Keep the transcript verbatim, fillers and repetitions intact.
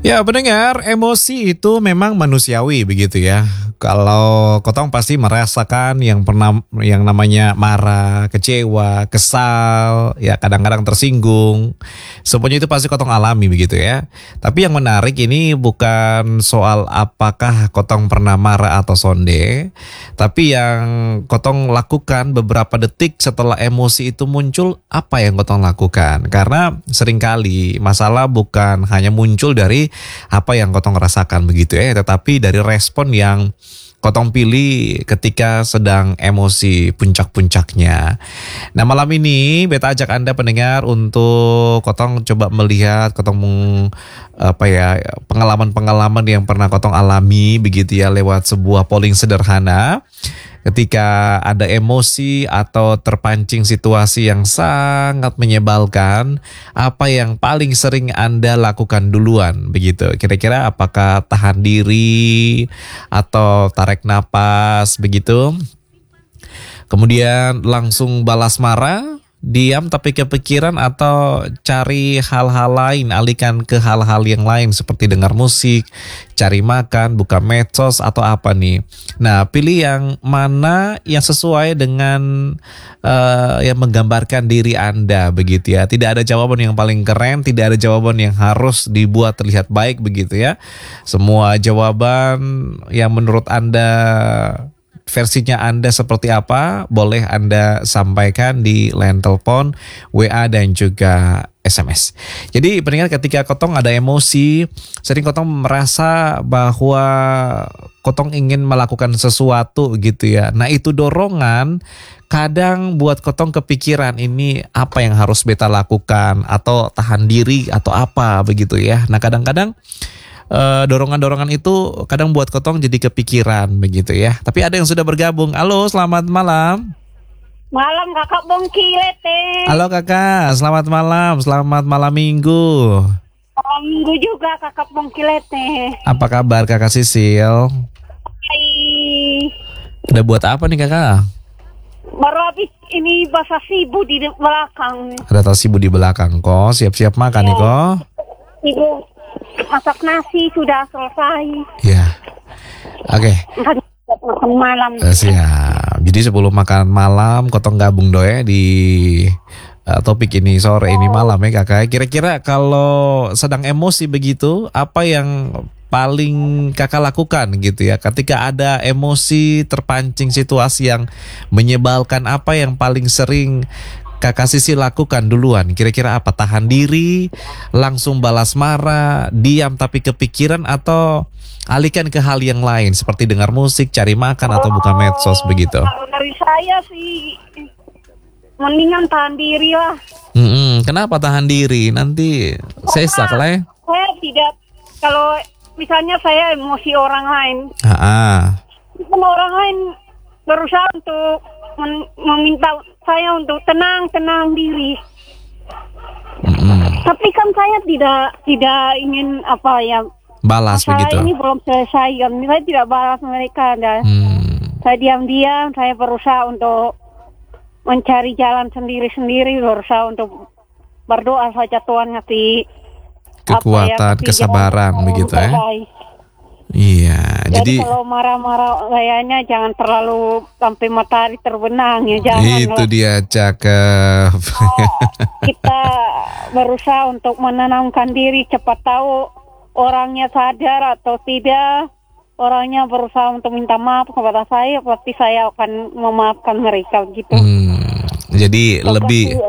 Ya, pendengar, emosi itu memang manusiawi begitu ya. Kalau Kotong pasti merasakan yang pernah yang namanya marah, kecewa, kesal, ya kadang-kadang tersinggung. Semuanya itu pasti Kotong alami begitu ya. Tapi yang menarik ini bukan soal apakah Kotong pernah marah atau sonde, tapi yang Kotong lakukan beberapa detik setelah emosi itu muncul, apa yang Kotong lakukan? Karena seringkali masalah bukan hanya muncul dari apa yang Kotong rasakan begitu ya, tetapi dari respon yang Kotong pilih ketika sedang emosi puncak-puncaknya. Nah, malam ini beta ajak Anda pendengar untuk Kotong coba melihat Kotong meng- apa ya pengalaman-pengalaman yang pernah Kotong alami begitu ya lewat sebuah polling sederhana. Ketika ada emosi atau terpancing situasi yang sangat menyebalkan, apa yang paling sering Anda lakukan duluan begitu? Kira-kira apakah tahan diri atau tarik napas begitu? Kemudian langsung balas marah, diam tapi kepikiran, atau cari hal-hal lain, alihkan ke hal-hal yang lain seperti dengar musik, cari makan, buka medsos atau apa nih. Nah, pilih yang mana yang sesuai dengan uh, yang menggambarkan diri Anda begitu ya. Tidak ada jawaban yang paling keren, tidak ada jawaban yang harus dibuat terlihat baik begitu ya. Semua jawaban yang menurut Anda, versinya Anda seperti apa, boleh Anda sampaikan di line telepon, W A dan juga S M S. Jadi pendengar, ketika Kotong ada emosi, sering Kotong merasa bahwa Kotong ingin melakukan sesuatu gitu ya. Nah, itu dorongan kadang buat Kotong kepikiran ini apa yang harus beta lakukan, atau tahan diri atau apa begitu ya. Nah, kadang-kadang Uh, dorongan-dorongan itu kadang buat Kotong jadi kepikiran begitu ya. Tapi ada yang sudah bergabung. Halo, selamat malam. Malam kakak Bongkilete. Halo kakak, selamat malam. Selamat malam minggu. Malam minggu juga kakak Bongkilete. Apa kabar kakak Sisil? Hai. Udah buat apa nih kakak? Baru habis ini bahasa sibu di belakang. Ada tasibu di belakang kok. Siap-siap makan nih kok. Ibu masak nasi sudah selesai. Ya. Oke. Makan malam. Eh, Siap. Jadi sebelum makan malam Kotong gabung doya di uh, topik ini sore ini malam ya kakak. Kira-kira kalau sedang emosi begitu, apa yang paling kakak lakukan gitu ya? Ketika ada emosi terpancing situasi yang menyebalkan, apa yang paling sering kakak Sisi lakukan duluan? Kira-kira apa? Tahan diri, langsung balas marah, diam tapi kepikiran, atau alihkan ke hal yang lain seperti dengar musik, cari makan, atau buka medsos begitu? Kalau dari saya sih mendingan tahan diri lah. Mm-mm. Kenapa tahan diri? Nanti sesak lah ya. Saya tidak, kalau misalnya saya emosi orang lain, Ah, sama orang lain berusaha untuk men- meminta saya untuk tenang-tenang diri. mm-mm. Tapi kan saya tidak tidak ingin apa ya. Balas Masalah begitu. ini belum selesai. Kan. Saya tidak balas mereka. Dan Hmm. saya diam-diam. Saya berusaha untuk mencari jalan sendiri-sendiri. Berusaha untuk berdoa saja Tuhan ngasih Kekuatan, apa ya, kesabaran jalan begitu ya. terbaik. Iya, Jadi, jadi kalau marah-marah kayaknya jangan terlalu sampai matahari terbenam ya, jangan. itu lah. dia cakep. Kita berusaha untuk menenangkan diri, cepat tahu orangnya sadar atau tidak. Orangnya berusaha untuk minta maaf kepada saya, pasti saya akan memaafkan mereka gitu. Hmm, jadi lebih